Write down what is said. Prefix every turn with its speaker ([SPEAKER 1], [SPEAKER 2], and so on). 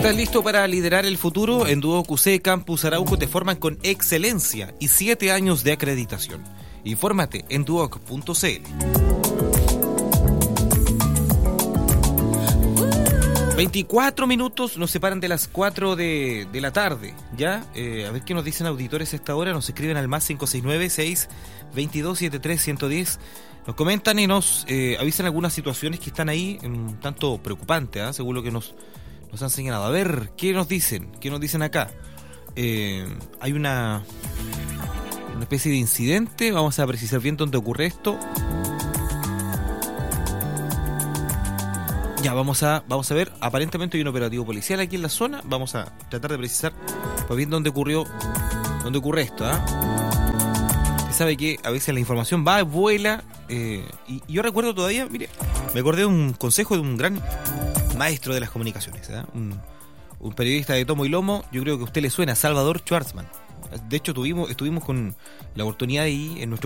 [SPEAKER 1] ¿Estás listo para liderar el futuro? En Duoc UC Campus Arauco te forman con excelencia y 7 años de acreditación. Infórmate en duoc.cl. 24 minutos nos separan de las 4 de la tarde, ¿ya? A ver qué nos dicen auditores a esta hora. Nos escriben al más 569-622-73-110. Nos comentan y nos avisan algunas situaciones que están ahí un tanto preocupantes, según lo que nos han señalado. A ver, ¿qué nos dicen? ¿Qué nos dicen acá? Hay una especie de incidente. Vamos a precisar bien dónde ocurre esto. Ya, vamos a ver. Aparentemente hay un operativo policial aquí en la zona. Vamos a tratar de precisar pues bien dónde ocurre esto. Usted sabe que a veces la información va, vuela. Y yo recuerdo todavía, mire, me acordé de un consejo de un gran maestro de las comunicaciones, un periodista de tomo y lomo. Yo creo que a usted le suena, Salvador Schwartzman. De hecho, estuvimos con la oportunidad de ir en nuestro